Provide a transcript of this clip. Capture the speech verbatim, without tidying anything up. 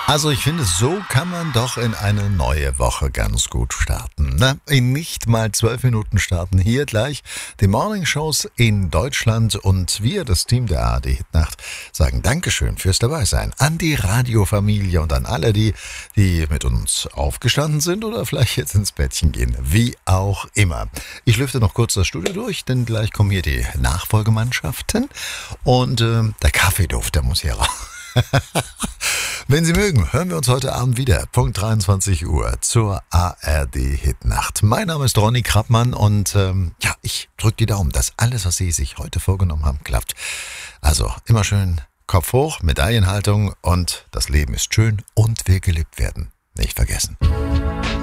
Also ich finde, so kann man doch in eine neue Woche ganz gut starten. Ne? In nicht mal zwölf Minuten starten hier gleich die Morningshows in Deutschland und wir, das Team der A R D Hitnacht, sagen Dankeschön fürs Dabeisein an die Radiofamilie und an alle, die, die mit uns aufgestanden sind oder vielleicht jetzt ins Bettchen gehen, wie auch immer. Ich lüfte noch kurz das Studio durch, denn gleich kommen hier die Nachfolgemannschaften und äh, der Kaffeeduft, der muss hier raus. Wenn Sie mögen, hören wir uns heute Abend wieder, Punkt dreiundzwanzig Uhr zur A R D Hitnacht. Mein Name ist Ronny Krappmann und ähm, ja, ich drücke die Daumen, dass alles, was Sie sich heute vorgenommen haben, klappt. Also immer schön Kopf hoch, Medaillenhaltung und das Leben ist schön und will gelebt werden. Nicht vergessen.